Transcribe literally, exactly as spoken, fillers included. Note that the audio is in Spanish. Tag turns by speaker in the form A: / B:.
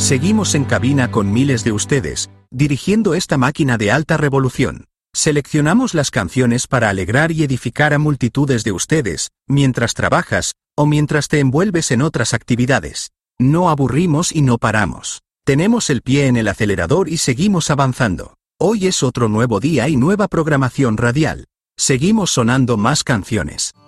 A: Seguimos en cabina con miles de ustedes, dirigiendo esta máquina de alta revolución. Seleccionamos las canciones para alegrar y edificar a multitudes de ustedes, mientras trabajas, o mientras te envuelves en otras actividades. No aburrimos y no paramos. Tenemos el pie en el acelerador y seguimos avanzando. Hoy es otro nuevo día y nueva programación radial. Seguimos sonando más canciones.